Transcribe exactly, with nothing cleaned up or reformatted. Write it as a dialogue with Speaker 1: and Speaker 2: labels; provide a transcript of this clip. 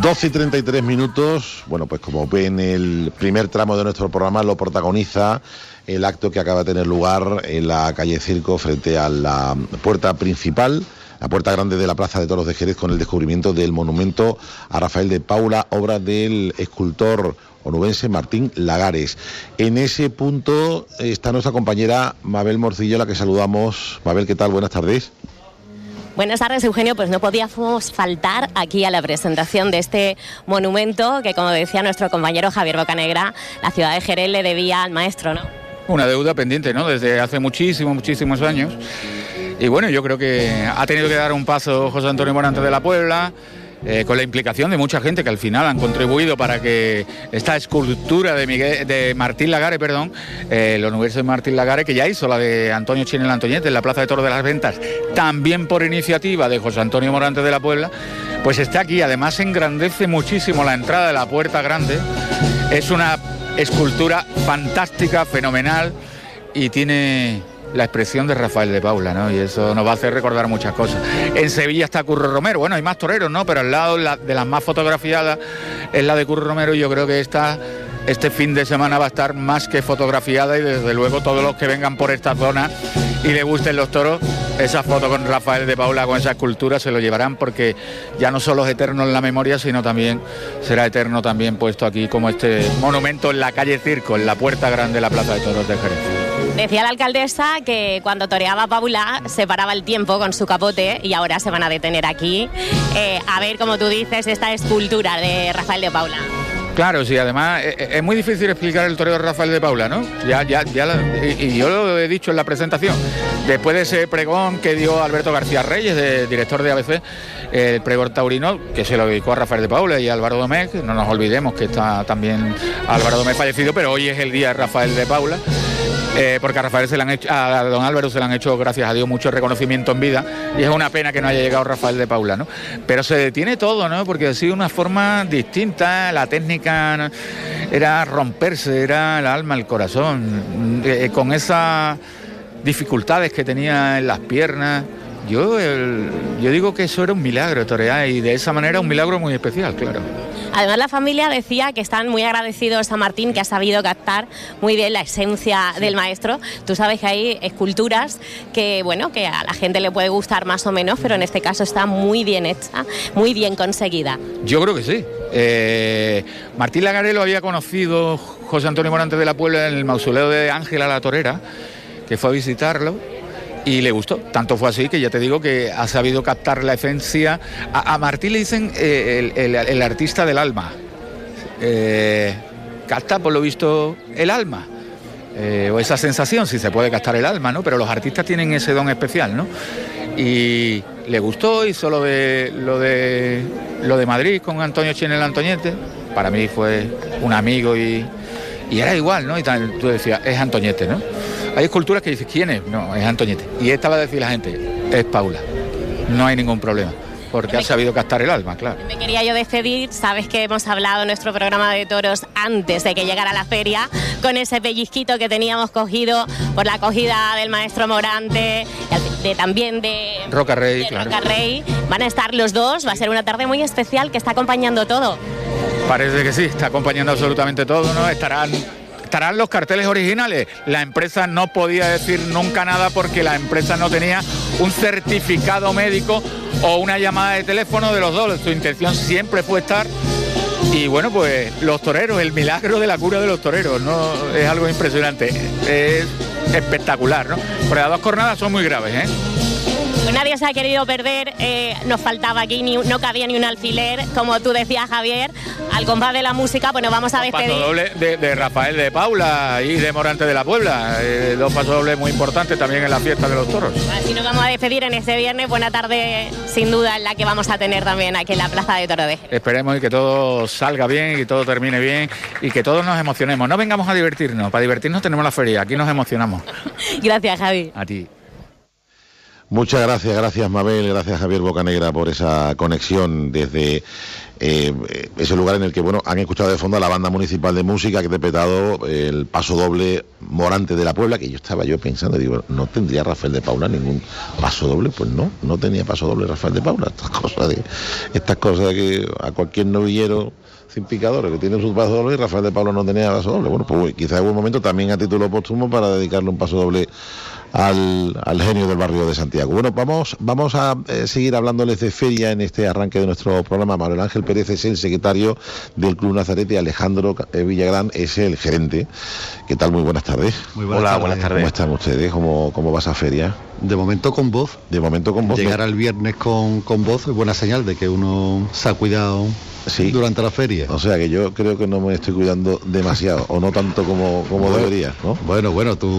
Speaker 1: doce y treinta y tres minutos. Bueno, pues como ven, el primer tramo de nuestro programa lo protagoniza el acto que acaba de tener lugar en la calle Circo, frente a la puerta principal, la puerta grande de la Plaza de Toros de Jerez, con el descubrimiento del monumento a Rafael de Paula, obra del escultor onubense Martín Lagares. En ese punto está nuestra compañera Mabel Morcillo, a la que saludamos. Mabel, ¿qué tal? Buenas tardes.
Speaker 2: Buenas tardes, Eugenio. Pues no podíamos faltar aquí a la presentación de este monumento que, como decía nuestro compañero Javier Bocanegra, la ciudad de Jerez le debía al maestro, ¿no?
Speaker 3: Una deuda pendiente, ¿no? Desde hace muchísimos, muchísimos años. Y bueno, yo creo que ha tenido que dar un paso José Antonio Morante de la Puebla, eh, con la implicación de mucha gente que al final han contribuido para que esta escultura de, Miguel, de Martín Lagares, perdón, eh, el universo de Martín Lagares, que ya hizo la de Antonio Chinel Antoñete en la Plaza de Toros de las Ventas, también por iniciativa de José Antonio Morante de la Puebla, pues está aquí. Además engrandece muchísimo la entrada de la Puerta Grande. Es una escultura fantástica, fenomenal, y tiene la expresión de Rafael de Paula, ¿no? Y eso nos va a hacer recordar muchas cosas. En Sevilla está Curro Romero. Bueno, hay más toreros, ¿no? Pero al lado la, de las más fotografiadas es la de Curro Romero, y yo creo que esta, este fin de semana va a estar más que fotografiada, y desde luego todos los que vengan por esta zona y les gusten los toros, esa foto con Rafael de Paula, con esa escultura, se lo llevarán, porque ya no solo es eterno en la memoria, sino también será eterno también puesto aquí como este monumento en la calle Circo, en la Puerta Grande de la Plaza de Toros de Jerez.
Speaker 2: Decía la alcaldesa que cuando toreaba Paula se paraba el tiempo con su capote, y ahora se van a detener aquí eh, a ver, como tú dices, esta escultura de Rafael de Paula.
Speaker 3: Claro, sí, además es, es muy difícil explicar el toreo de Rafael de Paula, ¿no? Ya, ya, ya, y, y yo lo he dicho en la presentación. Después de ese pregón que dio Alberto García Reyes, de, director de A B C, el pregón taurino, que se lo dedicó a Rafael de Paula y a Álvaro Domecq, no nos olvidemos que está también Álvaro Domecq fallecido, pero hoy es el día de Rafael de Paula. Eh, porque a Rafael se le han hecho, a don Álvaro se le han hecho, gracias a Dios, mucho reconocimiento en vida, y es una pena que no haya llegado Rafael de Paula, ¿no? Pero se detiene todo, ¿no? Porque ha sido una forma distinta, la técnica era romperse, era el alma, el corazón, eh, con esas dificultades que tenía en las piernas. Yo, el, yo digo que eso era un milagro, torear, y de esa manera un milagro muy especial, claro.
Speaker 2: Además, la familia decía que están muy agradecidos a Martín, que ha sabido captar muy bien la esencia sí. del maestro. Tú sabes que hay esculturas que, bueno, que a la gente le puede gustar más o menos, pero en este caso está muy bien hecha, muy bien conseguida.
Speaker 3: Yo creo que sí. Eh, Martín Lagares lo había conocido José Antonio Morante de la Puebla en el mausoleo de Ángela la Torera, que fue a visitarlo, y le gustó. Tanto fue así que ya te digo que ha sabido captar la esencia. A, a Martín le dicen eh, el, el, el artista del alma. Eh, capta, por lo visto, el alma. Eh, o esa sensación, si se puede captar el alma, ¿no? Pero los artistas tienen ese don especial, ¿no? Y le gustó, hizo lo de, lo de, lo de Madrid con Antonio Chinel Antoñete. Para mí fue un amigo y, y era igual, ¿no? Y tal, tú decías, es Antoñete, ¿no? Hay esculturas que dices, ¿quién es? No, es Antoñete. Y esta va a decir la gente, es Paula. No hay ningún problema, porque ha sabido captar el alma, claro.
Speaker 2: Me quería yo despedir, sabes que hemos hablado en nuestro programa de toros antes de que llegara la feria, con ese pellizquito que teníamos cogido por la acogida del maestro Morante, de, también de
Speaker 3: Roca Rey,
Speaker 2: de
Speaker 3: claro.
Speaker 2: Roca Rey. Van a estar los dos, va a ser una tarde muy especial que está acompañando todo.
Speaker 3: Parece que sí, está acompañando absolutamente todo, ¿no? Estarán... Estarán los carteles originales. La empresa no podía decir nunca nada porque la empresa no tenía un certificado médico o una llamada de teléfono de los dos. Su intención siempre fue estar. Y bueno, pues los toreros, el milagro de la cura de los toreros, ¿no? Es algo impresionante, es espectacular, ¿no? Porque las dos jornadas son muy graves, ¿eh?
Speaker 2: Pues nadie se ha querido perder, eh, nos faltaba aquí, ni, no cabía ni un alfiler, como tú decías, Javier, al compás de la música, pues nos vamos a despedir.
Speaker 3: Paso doble de, de Rafael de Paula y de Morante de la Puebla, eh, dos pasos dobles muy importantes también en la fiesta de los toros.
Speaker 2: Así nos vamos a despedir en este viernes, buena tarde sin duda en la que vamos a tener también aquí en la Plaza de Toros de Jerez.
Speaker 3: Esperemos que todo salga bien y que todo termine bien y que todos nos emocionemos, no vengamos a divertirnos, para divertirnos tenemos la feria, aquí nos emocionamos.
Speaker 2: Gracias, Javi.
Speaker 3: A ti.
Speaker 1: Muchas gracias, gracias Mabel, gracias Javier Bocanegra por esa conexión desde eh, es el lugar en el que, bueno, han escuchado de fondo a la Banda Municipal de Música que ha interpretado el paso doble Morante de la Puebla, que yo estaba yo pensando, digo, ¿no tendría Rafael de Paula ningún paso doble? Pues no, no tenía paso doble Rafael de Paula. Estas cosas de, estas cosas de que a cualquier novillero sin picadores que tiene su paso doble, y Rafael de Paula no tenía paso doble. Bueno, pues quizás en un momento también a título póstumo para dedicarle un paso doble al, al genio del barrio de Santiago. Bueno, vamos vamos a eh, seguir hablándoles de feria en este arranque de nuestro programa. Manuel Ángel Pérez es el secretario del Club Nazarete, Alejandro Villagrán es el gerente. ¿Qué tal? Muy buenas tardes.
Speaker 4: Muy buenas Hola, tardes. buenas tardes.
Speaker 1: ¿Cómo están ustedes? ¿Cómo, cómo va esa feria?
Speaker 4: De momento con voz.
Speaker 1: De momento con voz.
Speaker 4: Llegar al viernes con, con voz es buena señal de que uno se ha cuidado sí. durante la feria.
Speaker 1: O sea que yo creo que no me estoy cuidando demasiado, o no tanto como, como
Speaker 4: bueno,
Speaker 1: debería, ¿no?
Speaker 4: Bueno, bueno, tú